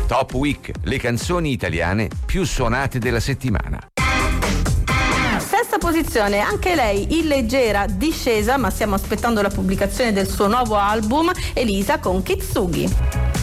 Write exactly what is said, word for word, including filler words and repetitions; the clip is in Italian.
Top Week, le canzoni italiane più suonate della settimana. Sesta posizione, anche lei in leggera discesa, ma stiamo aspettando la pubblicazione del suo nuovo album, Elisa con Kitsugi.